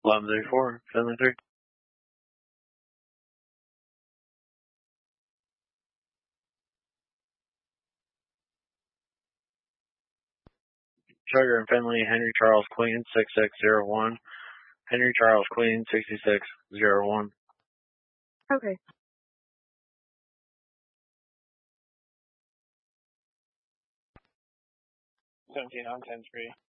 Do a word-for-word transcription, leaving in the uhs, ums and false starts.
eleven thirty-four, Finley three. Sugar and Finley, Henry Charles Queen, six six zero one. Henry Charles Queen, sixty-six zero one. Okay. seventeen on ten three.